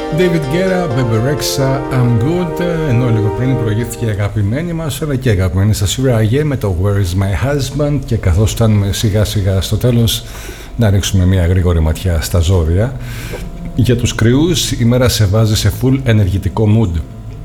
David Guetta, Bebe Rexha, I'm Good. Ενώ λίγο πριν προηγήθηκε η αγαπημένη μας, αλλά και η αγαπημένη σας Ray με το Where is my husband. Και καθώς φτάνουμε σιγά σιγά στο τέλος, να ρίξουμε μια γρήγορη ματιά στα ζώδια. Για τους κρυούς, η μέρα σε βάζει σε full ενεργητικό mood.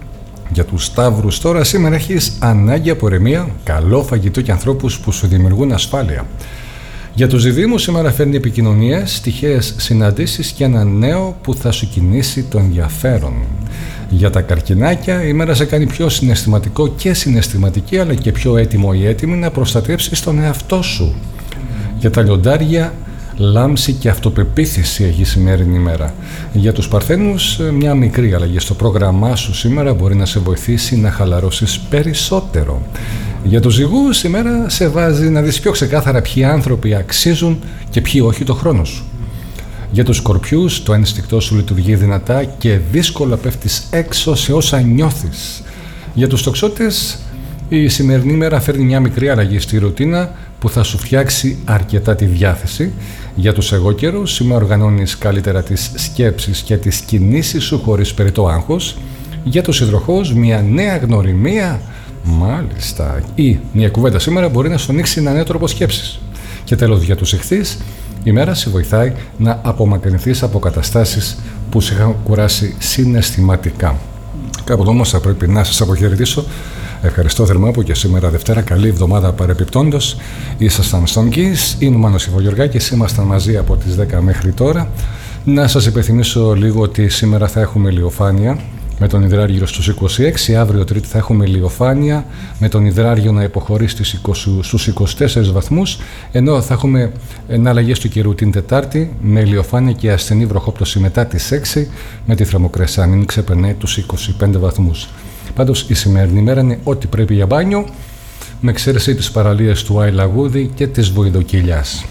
Για τους Σταύρους τώρα, σήμερα έχεις ανάγκη από ηρεμία, καλό φαγητό και ανθρώπους που σου δημιουργούν ασφάλεια. Για τους Διδύμους, σήμερα φέρνει επικοινωνίες, τυχαίες συναντήσεις και ένα νέο που θα σου κινήσει το ενδιαφέρον. Για τα Καρκινάκια, η μέρα σε κάνει πιο συναισθηματικό και συναισθηματική, αλλά και πιο έτοιμο ή έτοιμη να προστατεύσεις τον εαυτό σου. Για τα Λιοντάρια, λάμψη και αυτοπεποίθηση έχει η σημερινή ημέρα. Για τους Παρθένους, μια μικρή αλλαγή στο πρόγραμμά σου σήμερα μπορεί να σε βοηθήσει να χαλαρώσεις περισσότερο. Για τους Ζυγούς, η μέρα σε βάζει να δεις πιο ξεκάθαρα ποιοι άνθρωποι αξίζουν και ποιοι όχι το χρόνο σου. Για τους Σκορπιούς, το ένστικτό σου λειτουργεί δυνατά και δύσκολα πέφτεις έξω σε όσα νιώθεις. Για τους Τοξότες, η σημερινή μέρα φέρνει μια μικρή αλλαγή στη ρουτίνα που θα σου φτιάξει αρκετά τη διάθεση. Για τους Αιγόκερους, σήμερα οργανώνεις καλύτερα τις σκέψεις και τις κινήσεις σου χωρίς περιττό άγχος. Για τους Υδροχόους, μια νέα γνωριμία, μάλιστα, ή μια κουβέντα σήμερα μπορεί να σου ανοίξει ένα νέο τρόπο σκέψης. Και τέλος, για τους Ιχθύες, η μέρα σε βοηθάει να απομακρυνθείς από καταστάσεις που σε είχαν κουράσει συναισθηματικά. Κάπου εδώ όμως θα πρέπει να σας αποχαιρετήσω. Ευχαριστώ θερμά που και σήμερα Δευτέρα. Καλή εβδομάδα παρεπιπτόντος. Ήσασταν στον Kiss, είναι ο Μάνος Ιβογεωργάκης, ήμασταν μαζί από τις 10 μέχρι τώρα. Να σας υπενθυμίσω λίγο ότι σήμερα θα έχουμε ηλιοφάνεια με τον υδράργυρο στους 26, αύριο Τρίτη θα έχουμε ηλιοφάνεια με τον υδράργυρο να υποχωρεί στους 24 βαθμούς, ενώ θα έχουμε αλλαγές του καιρού την Τετάρτη με ηλιοφάνεια και ασθενή βροχόπτωση μετά τις 6 με τη θερμοκρασία να μην ξεπερνάει τους 25 βαθμούς. Πάντως η σημερινή μέρα είναι ό,τι πρέπει για μπάνιο, με εξαίρεση τις παραλίες του Άι Λαγούδη και της Βοηδοκυλιάς.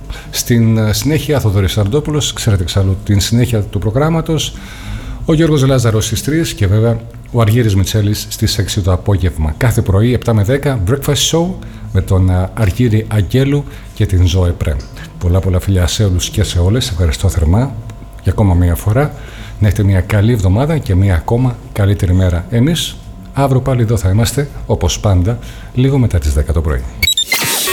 Στην συνέχεια Θοδωρής Σαρντόπουλος, ξέρετε εξάλλου την συνέχεια του προγράμματος, ο Γιώργος Λάζαρος στις 3 και βέβαια ο Αργύρης Μιτσέλης στις 6 το απόγευμα. Κάθε πρωί 7 με 10 Breakfast Show με τον Αργύρη Αγγέλου και την Ζώε Πρέ. Πολλά φιλιά σε όλους και σε όλες. Ευχαριστώ θερμά για ακόμα μία φορά. Να έχετε μια καλή εβδομάδα και μια ακόμα καλύτερη μέρα. Εμείς αύριο πάλι εδώ θα είμαστε, όπως πάντα, λίγο μετά τις 10 το πρωί.